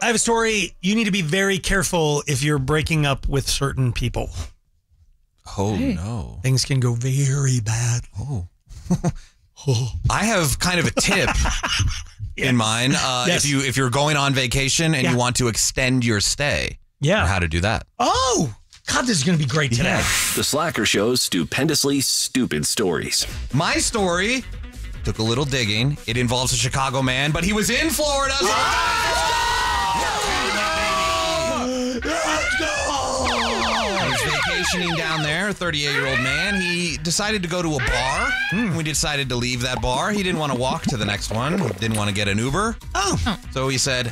have a story. You need to be very careful if you're breaking up with certain people. Oh, no. Things can go very bad. Oh. I have kind of a tip in mind. Yes. If you're going on vacation and Yeah. you want to extend your stay. Yeah. Or how to do that. Oh, God, this is going to be great today. Yeah. The Slacker Show's stupendously stupid stories. My story took a little digging. It involves a Chicago man, but he was in Florida. So Let's go! He was vacationing down there, a 38-year-old man. He decided to go to a bar. We decided to leave that bar. He didn't want to walk to the next one. He didn't want to get an Uber. Oh. So he said,